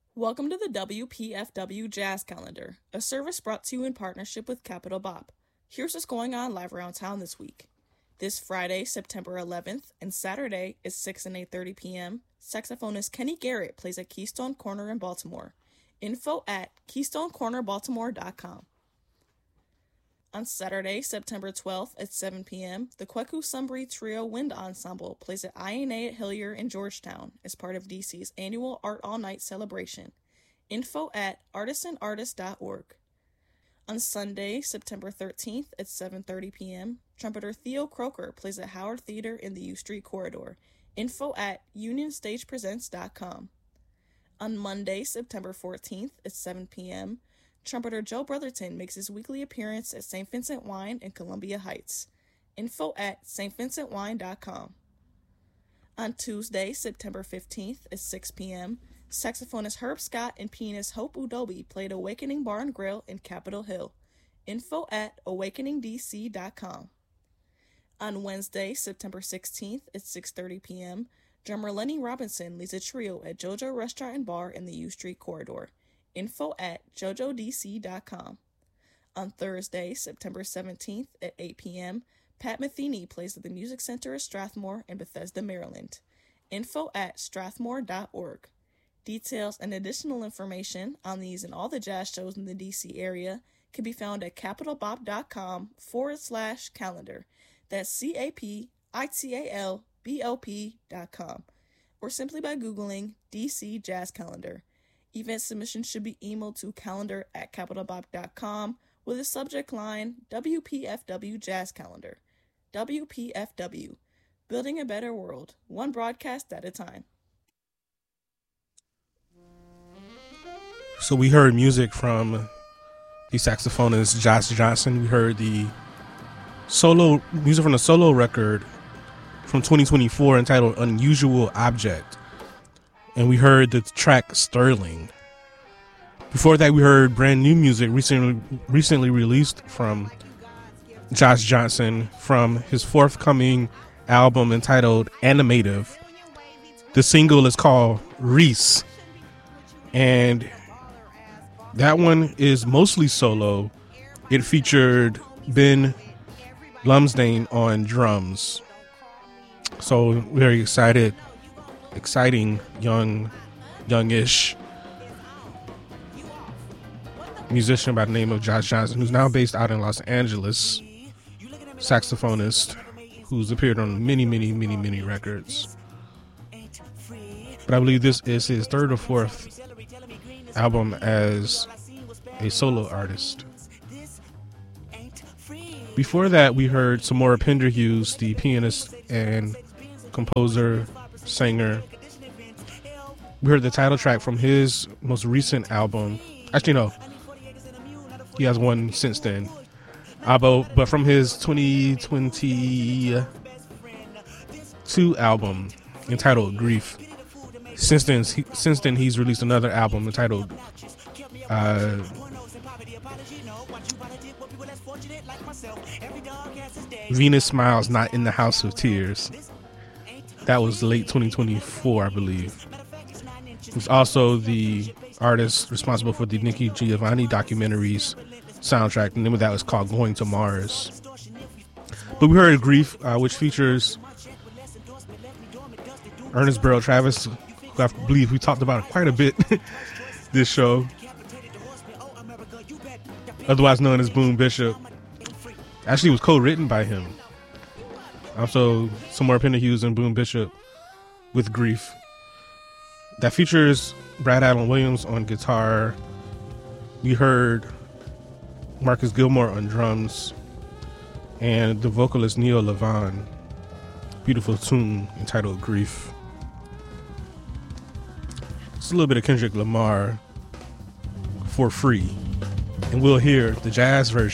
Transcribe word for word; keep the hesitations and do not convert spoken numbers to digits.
Welcome to the W P F W Jazz Calendar, a service brought to you in partnership with Capital Bop. Here's what's going on live around town this week. This Friday, September eleventh, and Saturday is six and eight thirty p.m., saxophonist Kenny Garrett plays at Keystone Corner in Baltimore. Info at keystone corner baltimore dot com. On Saturday, September twelfth at seven p.m., the Kweku Sunbury Trio Wind Ensemble plays at I and A at Hillier in Georgetown as part of D C's annual Art All Night celebration. Info at artisan artist dot org. On Sunday, September thirteenth at seven thirty p.m., trumpeter Theo Croker plays at Howard Theater in the U Street Corridor. Info at union stage presents dot com. On Monday, September fourteenth at seven p.m., trumpeter Joe Brotherton makes his weekly appearance at Saint Vincent Wine in Columbia Heights. Info at saint vincent wine dot com. On Tuesday, September fifteenth at six p.m., saxophonist Herb Scott and pianist Hope Udobi played Awakening Bar and Grill in Capitol Hill. Info at awakening d c dot com. On Wednesday, September sixteenth at six thirty p.m., drummer Lenny Robinson leads a trio at JoJo Restaurant and Bar in the U Street Corridor. Info at jojo d c dot com. On Thursday, September seventeenth at eight p.m., Pat Metheny plays at the Music Center of Strathmore in Bethesda, Maryland. Info at strathmore dot org. Details and additional information on these and all the jazz shows in the D C area can be found at capitalbop.com forward slash calendar. That's C-A-P-I-T-A-L-B-O-P dot com. Or simply by Googling D C Jazz Calendar. Event submissions should be emailed to calendar at capitalbop dot com with a subject line W P F W Jazz Calendar. W P F W, building a better world, one broadcast at a time. So we heard music from the saxophonist Josh Johnson. We heard the solo music from the solo record from twenty twenty-four entitled Unusual Object. And we heard the track Sterling. Before that, we heard brand new music recently recently released from Josh Johnson from his forthcoming album entitled Animative. The single is called Reese. And that one is mostly solo. It featured Ben Lumsdaine on drums. So very excited. Exciting, young, youngish musician by the name of Josh Johnson, who's now based out in Los Angeles. Saxophonist who's appeared on many, many, many, many records. But I believe this is his third or fourth album as a solo artist. Before that, we heard Samora Penderhughes, the pianist and composer, singer. We heard the title track from his most recent album. Actually, no. He has one since then. Uh, but, but from his twenty twenty-two album entitled Grief. Since then, he, since then he's released another album entitled uh, Venus Smiles Not in the House of Tears. That was late twenty twenty-four, I believe. He's also the artist responsible for the Nikki Giovanni documentary's soundtrack. The name of that was called Going to Mars. But we heard Grief, uh, which features Ernest Burrell Travis, who I believe we talked about quite a bit this show, otherwise known as Boom Bishop. Actually, it was co-written by him. Also, Samora Penderhughes and Boom Bishop with Grief. That features Brad Allen Williams on guitar. We heard Marcus Gilmore on drums and the vocalist Neil Levon. Beautiful tune entitled Grief. It's a little bit of Kendrick Lamar for free. And we'll hear the jazz version